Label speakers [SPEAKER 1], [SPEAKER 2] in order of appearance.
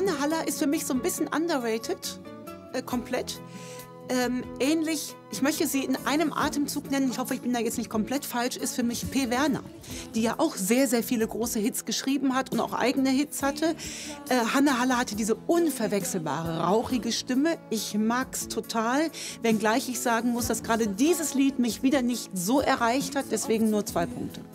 [SPEAKER 1] Hanne Haller ist für mich so ein bisschen underrated, komplett. Ähnlich, ich möchte sie in einem Atemzug nennen, ich hoffe, ich bin da jetzt nicht komplett falsch, ist für mich P. Werner, die ja auch sehr, sehr viele große Hits geschrieben hat und auch eigene Hits hatte. Hanne Haller hatte diese unverwechselbare, rauchige Stimme. Ich mag's total, wenngleich ich sagen muss, dass gerade dieses Lied mich wieder nicht so erreicht hat, deswegen nur 2 Punkte.